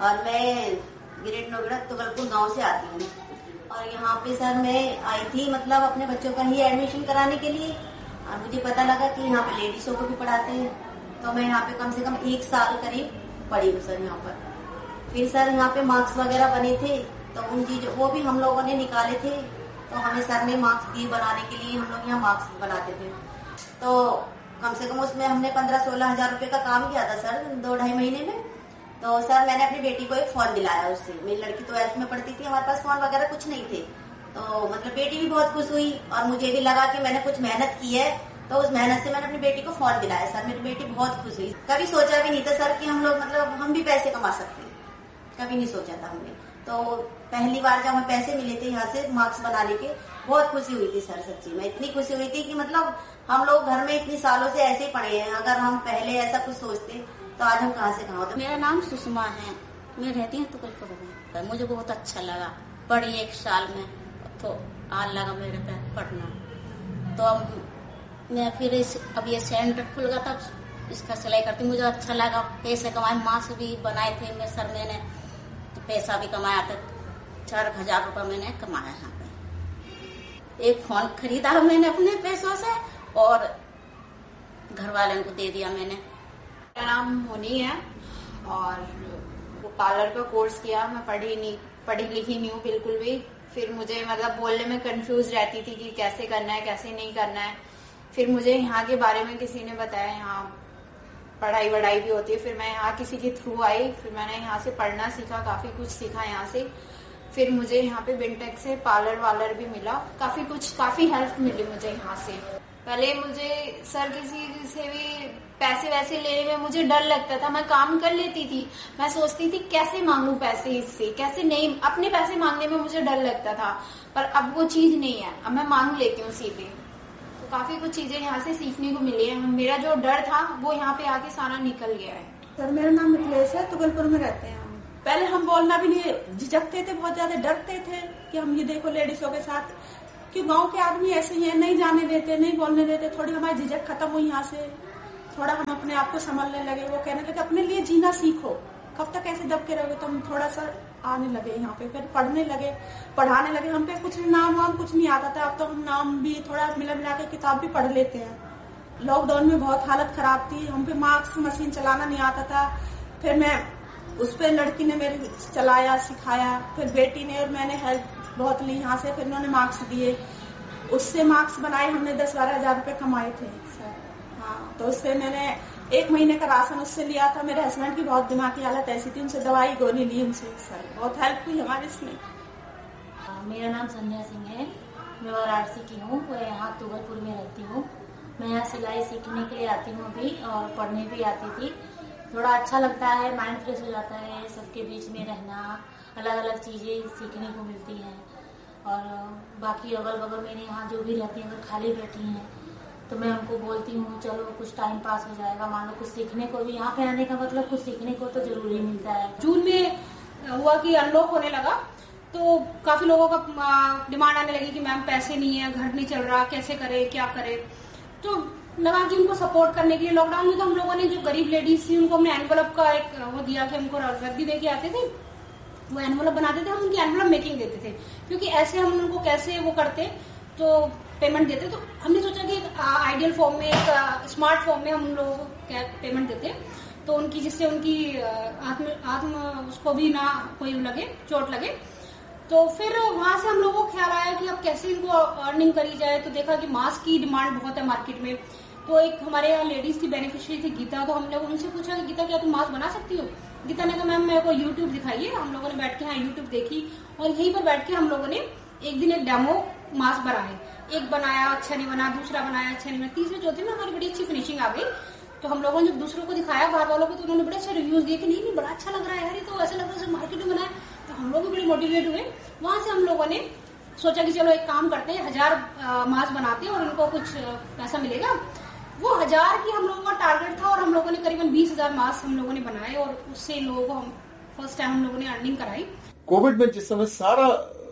और मैं ग्रेड नोएडा तुगलपुर गांव से आती हूँ। और यहाँ पे सर मैं आई थी मतलब अपने बच्चों का ही एडमिशन कराने के लिए, और मुझे पता लगा कि यहाँ पे लेडीजों को भी पढ़ाते हैं, तो मैं यहाँ पे कम से कम 1 साल करीब पढ़ी हूँ सर यहाँ पर। फिर सर यहाँ पे मार्क्स वगैरह बने थे, तो उन चीजों वो भी हम लोगों ने निकाले थे, तो हमें सर ने मार्क्स दिए बनाने के लिए। हम लोग यहाँ मार्क्स बनाते थे, तो कम से कम उसमें हमने 15-16 हजार रुपए का काम किया था सर 2-2.5 महीने में। तो सर मैंने अपनी बेटी को एक फोन दिलाया उससे। मेरी लड़की 12th में पढ़ती थी, हमारे पास फोन वगैरह कुछ नहीं थे, तो मतलब बेटी भी बहुत खुश हुई और मुझे भी लगा कि मैंने कुछ मेहनत की है, तो उस मेहनत से मैंने अपनी बेटी को फोन दिलाया सर। मेरी बेटी बहुत खुश हुई। कभी सोचा भी नहीं था सर कि हम लोग मतलब हम भी पैसे कमा सकते हैं, कभी नहीं सोचा था हमने। तो पहली बार जब हमें पैसे मिले थे यहाँ से मार्क्स बनाने के, बहुत खुशी हुई थी सर। सच्ची में इतनी खुशी हुई थी कि मतलब हम लोग घर में इतनी सालों से ऐसे ही पढ़े हैं, अगर हम पहले ऐसा कुछ सोचते तो आज हम कहाँ से कहाँ होते। मेरा नाम सुषमा है, मैं रहती हूँ तुगलपुर में। मुझे बहुत अच्छा लगा, पढ़ी 1 साल में तो आज लगा मेरे पे पढ़ना। तो अब मैं फिर अब ये सेंटर खुल गया, तब इसका सिलाई करती। मुझे अच्छा लगा, पैसे कमाए, मास्क भी बनाए थे मैं सर, मैंने तो पैसा भी कमाया था। 4,000 रुपये मैंने कमाया यहाँ पे। एक फोन खरीदा मैंने अपने पैसों से और घर वालों को दे दिया मैंने। मेरा नाम मोनी है और वो पार्लर का कोर्स किया। मैं पढ़ी लिखी नहीं हूँ बिल्कुल भी। फिर मुझे मतलब बोलने में कंफ्यूज रहती थी कि कैसे करना है कैसे नहीं करना है। फिर मुझे यहाँ के बारे में किसी ने बताया, यहाँ पढ़ाई वढ़ाई भी होती है। फिर मैं यहाँ किसी के थ्रू आई, फिर मैंने यहाँ से पढ़ना सीखा, काफी कुछ सीखा यहाँ से। फिर मुझे यहाँ पे बिनटेक से पार्लर वालर भी मिला, काफी हेल्प मिली मुझे यहाँ से। पहले मुझे सर किसी से भी पैसे वैसे लेने में मुझे डर लगता था। मैं काम कर लेती थी, मैं सोचती थी कैसे मांगू पैसे इससे, कैसे नहीं, अपने पैसे मांगने में मुझे डर लगता था। पर अब वो चीज नहीं है, अब मैं मांग लेती हूँ सीधे। तो काफी कुछ चीजें यहाँ से सीखने को मिली है। मेरा जो डर था वो यहाँ पे आके सारा निकल गया है। सर मेरा नाम मिथिलेश है, तुगलपुर में रहते हैं हम। पहले हम बोलना भी नहीं, झिझकते थे, बहुत ज्यादा डरते थे कि हम ये देखो लेडीजों के साथ, क्यों गांव के आदमी ऐसे ही है, नहीं जाने देते, नहीं बोलने देते। थोड़ी हमारी झिझक खत्म हुई यहाँ से, थोड़ा हम अपने आप को संभालने लगे। वो कहने लगे अपने लिए जीना सीखो, कब तक ऐसे दब के रहोगे। तो हम थोड़ा सा आने लगे यहाँ पे, फिर पढ़ने लगे, पढ़ाने लगे। हम पे कुछ नाम वाम कुछ नहीं आता था, अब तो हम नाम भी थोड़ा मिला के किताब भी पढ़ लेते हैं। लॉकडाउन में बहुत हालत खराब थी, हम पे मार्क्स मशीन चलाना नहीं आता था। फिर मैं उस पर लड़की ने मेरे चलाया, सिखाया। फिर बेटी ने और मैंने हेल्प बहुत ली यहाँ से। फिर उन्होंने मार्क्स दिए, उससे मार्क्स बनाए, हमने 10-12 हजार रुपए कमाए थे सर। हाँ, तो उससे मैंने 1 महीने का राशन उससे लिया था। मेरे हस्बैंड की बहुत दिमाग की हालत ऐसी थी, उनसे दवाई गोली ली उनसे सर, बहुत हेल्प हुई हमारे इसमें। मेरा नाम संध्या सिंह है, मैं वाराणसी की हूँ, मैं यहाँ तुगलपुर में रहती हूँ। मैं यहाँ सिलाई सीखने के लिए आती हूँ अभी, और पढ़ने भी आती थी। थोड़ा अच्छा लगता है, माइंड फ्रेश हो जाता है, सबके बीच में रहना, अलग अलग चीजें सीखने को मिलती हैं। और बाकी अगल बगल मेरे यहाँ जो भी रहती हैं, अगर खाली बैठी हैं तो मैं उनको बोलती हूँ चलो कुछ टाइम पास हो जाएगा, मान लो कुछ सीखने को भी, यहाँ पे आने का मतलब कुछ सीखने को तो जरूरी मिलता है। जून में हुआ कि अनलॉक होने लगा, तो काफी लोगों का डिमांड आने लगी कि मैम पैसे नहीं है, घर नहीं चल रहा, कैसे करे, क्या करे। तो लगा कि उनको सपोर्ट करने के लिए लॉकडाउन में तो हम लोगों ने, जो गरीब लेडीज थी उनको हमने एनवलप का एक वो दिया कि हमको रद्दी दे के आते थे, वो एनवलप बनाते थे, हम उनकी एनवलप मेकिंग देते थे, क्योंकि ऐसे हम उनको कैसे वो करते तो पेमेंट देते। तो हमने सोचा कि आइडियल फॉर्म में, एक स्मार्ट फॉर्म में हम उन लोगों को पेमेंट देते, तो उनकी, जिससे उनकी आत्म उसको भी ना कोई लगे, चोट लगे। तो फिर वहां से हम लोगों को ख्याल आया कि अब कैसे इनको अर्निंग करी जाए। तो देखा कि मास्क की डिमांड बहुत है मार्केट में। तो एक हमारे यहाँ लेडीज थी, बेनिफिशियरी थी गीता, तो हमने उनसे पूछा कि गीता क्या तुम मास्क बना सकती हो? गीता ने कहा मैम मेरे को यूट्यूब दिखाइए। हम लोगों ने बैठ के यहाँ यूट्यूब देखी और यहीं पर बैठ के हम लोगों ने एक दिन एक डेमो मास्क बनाए। एक बनाया, अच्छा नहीं बना, दूसरा बनाया, अच्छा नहीं बना, तीसरे चौथे में हमारी बड़ी अच्छी फिनिशिंग आ गई। तो हम लोगों ने जब दूसरों को दिखाया, बाहर वालों को, तो उन्होंने बड़े अच्छे रिव्यूज दिए कि नहीं बड़ा अच्छा लग रहा है यार, ये तो ऐसा लग रहा है मार्केट में बनाया। तो हम लोग भी बड़े मोटिवेट हुए। वहां से हम लोगों ने सोचा कि चलो एक काम करते हैं, 1000 मास्क बनाते हैं और उनको कुछ पैसा मिलेगा। वो 1000 की हम लोगों का टारगेट था और हम लोगों ने करीबन 20,000 मास्क हम लोगों ने बनाए और उससे लोगों को हम फर्स्ट टाइम हम लोगों ने अर्निंग कराई। कोविड में जिस समय सारा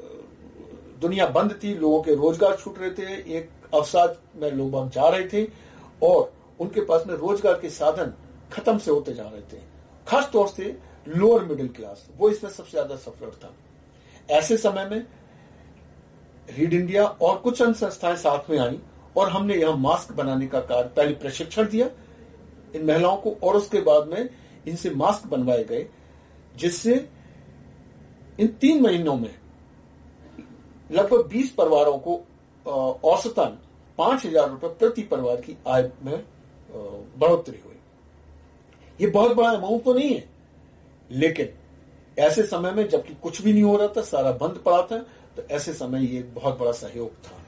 दुनिया बंद थी, लोगों के रोजगार छूट रहे थे, एक अवसाद में लोग हम जा रहे थे और उनके पास में रोजगार के साधन खत्म से होते जा रहे थे। खास तौर से लोअर मिडिल क्लास, वो इसमें सबसे ज्यादा सफर था। ऐसे समय में रीड इंडिया और कुछ अन्य संस्थाएं साथ में आई और हमने यहां मास्क बनाने का कार्य, पहले प्रशिक्षण दिया इन महिलाओं को और उसके बाद में इनसे मास्क बनवाए गए, जिससे इन 3 महीनों में लगभग 20 परिवारों को औसतन 5,000 रुपए प्रति परिवार की आय में बढ़ोतरी हुई। ये बहुत बड़ा अमाउंट तो नहीं है, लेकिन ऐसे समय में जबकि कुछ भी नहीं हो रहा था, सारा बंद पड़ा था, तो ऐसे समय ये बहुत बड़ा सहयोग था।